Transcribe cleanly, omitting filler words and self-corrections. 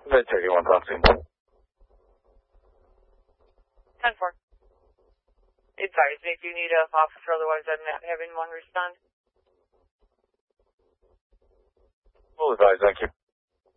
31 proxy. 10-4. Advise me if you need a officer, otherwise I'm not having one respond. We'll advise, thank you.